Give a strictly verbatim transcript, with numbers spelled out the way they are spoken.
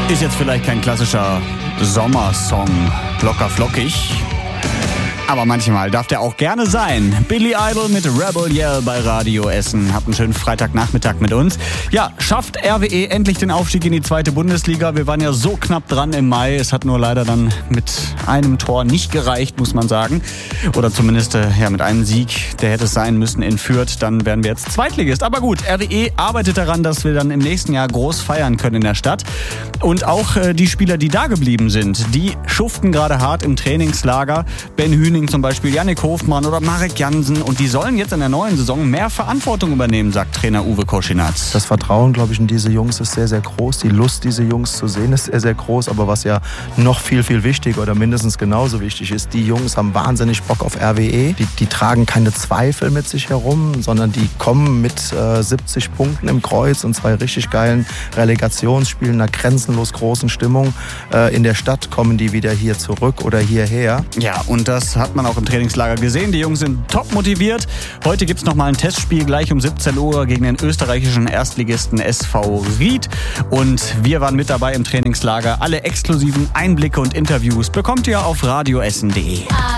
Ist jetzt vielleicht kein klassischer Sommersong, locker flockig. Aber manchmal darf der auch gerne sein. Billy Idol mit Rebel Yell bei Radio Essen. Habt einen schönen Freitagnachmittag mit uns. Ja, schafft R W E endlich den Aufstieg in die zweite Bundesliga. Wir waren ja so knapp dran im Mai. Es hat nur leider dann mit einem Tor nicht gereicht, muss man sagen. Oder zumindest äh, ja, mit einem Sieg, der hätte es sein müssen in Fürth. Dann wären wir jetzt Zweitligist. Aber gut, R W E arbeitet daran, dass wir dann im nächsten Jahr groß feiern können in der Stadt. Und auch äh, die Spieler, die da geblieben sind, die schuften gerade hart im Trainingslager. Ben Hüning zum Beispiel, Yannick Hofmann oder Marek Jansen. Und die sollen jetzt in der neuen Saison mehr Verantwortung übernehmen, sagt Trainer Uwe Koschinatz. Das Vertrauen, glaube ich, in diese Jungs ist sehr, sehr groß. Die Lust, diese Jungs zu sehen, ist sehr, sehr groß. Aber was ja noch viel, viel wichtiger oder mindestens genauso wichtig ist, die Jungs haben wahnsinnig Bock auf R W E. Die, die tragen keine Zweifel mit sich herum, sondern die kommen mit äh, siebzig Punkten im Kreuz und zwei richtig geilen Relegationsspielen, einer grenzenlos großen Stimmung. Äh, in der Stadt kommen die wieder hier zurück oder hierher. Ja, und das hat man auch im Trainingslager gesehen. Die Jungs sind top motiviert. Heute gibt es nochmal ein Testspiel gleich um siebzehn Uhr gegen den österreichischen Erstligisten S V Ried. Und wir waren mit dabei im Trainingslager. Alle exklusiven Einblicke und Interviews bekommt ihr auf radioessen punkt de.